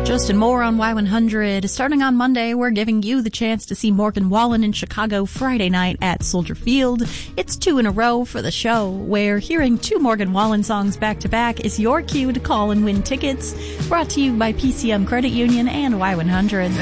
Justin Moore on Y100. Starting on Monday, we're giving you the chance to see Morgan Wallen in Chicago Friday night at Soldier Field. It's 2 in a row for the show, where hearing 2 Morgan Wallen songs back-to-back is your cue to call and win tickets. Brought to you by PCM Credit Union and Y100.